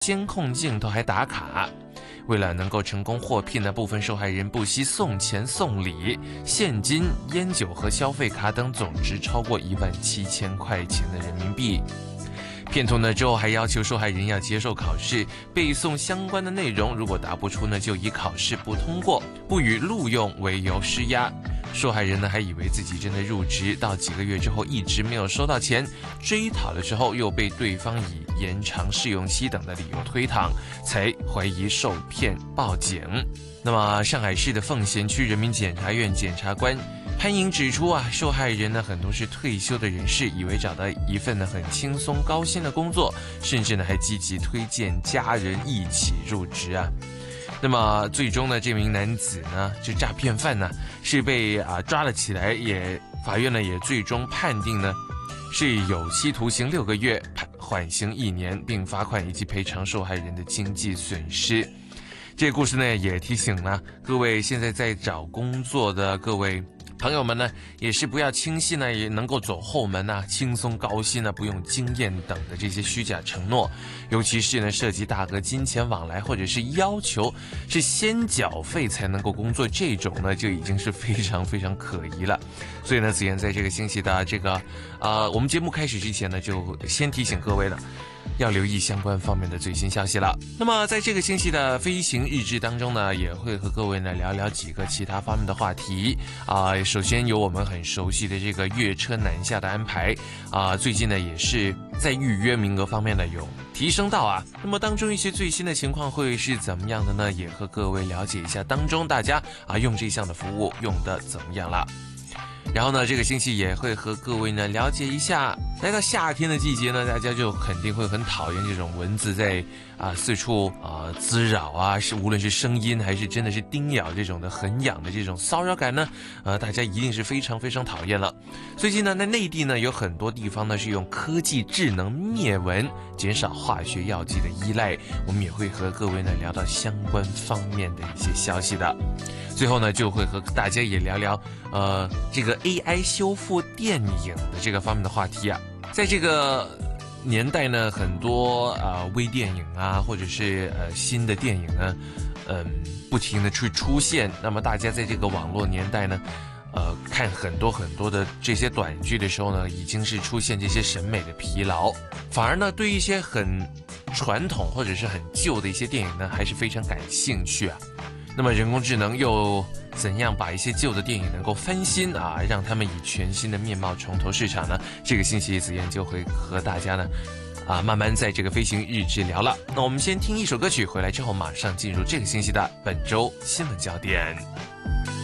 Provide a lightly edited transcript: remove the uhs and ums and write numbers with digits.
监控镜头还打卡。为了能够成功获聘呢，部分受害人不惜送钱送礼、现金、烟酒和消费卡等，总值超过17000块钱的人民币。骗徒呢之后还要求受害人要接受考试，背诵相关的内容，如果答不出呢，就以考试不通过、不予录用为由施压。受害人呢还以为自己真的入职，到几个月之后一直没有收到钱，追讨的时候又被对方以延长试用期等的理由推搪，才怀疑受骗报警。那么上海市的奉贤区人民检察院检察官潘莹指出啊，受害人呢很多是退休的人士，以为找到一份呢很轻松高薪的工作，甚至呢还积极推荐家人一起入职啊。那么最终呢，这名男子呢，这诈骗犯呢，是被抓了起来，法院呢也最终判定呢是有期徒刑6个月，缓刑1年，并罚款以及赔偿受害人的经济损失。这个故事呢也提醒了各位现在在找工作的各位朋友们呢，也是不要轻信呢，也能够走后门啊，轻松高薪啊，不用经验等的这些虚假承诺，尤其是呢涉及大额金钱往来，或者是要求是先缴费才能够工作，这种呢就已经是非常非常可疑了。所以呢，子妍在这个星期的这个我们节目开始之前呢，就先提醒各位了，要留意相关方面的最新消息了。那么在这个星期的飞行日志当中呢，也会和各位呢聊聊几个其他方面的话题首先有我们很熟悉的这个粤车南下的安排最近呢也是在预约名额方面呢有提升到那么当中一些最新的情况会是怎么样的呢？也和各位了解一下当中大家用这项的服务用的怎么样了。然后呢，这个星期也会和各位呢了解一下，来到夏天的季节呢，大家就肯定会很讨厌这种蚊子在四处滋扰是无论是声音还是真的是叮咬这种的很痒的这种骚扰感呢，大家一定是非常非常讨厌了。最近呢，在内地呢有很多地方呢是用科技智能灭蚊，减少化学药剂的依赖，我们也会和各位呢聊到相关方面的一些消息的。最后呢，就会和大家也聊聊这个 AI 修复电影的这个方面的话题在这个年代呢，很多微电影或者是新的电影呢不停的去出现。那么大家在这个网络年代呢看很多很多的这些短剧的时候呢，已经是出现这些审美的疲劳，反而呢对一些很传统或者是很旧的一些电影呢还是非常感兴趣那么人工智能又怎样把一些旧的电影能够翻新让他们以全新的面貌重投市场呢？这个星期子妍就会和大家呢慢慢在这个飞行日志聊了。那我们先听一首歌曲，回来之后马上进入这个星期的本周新闻焦点。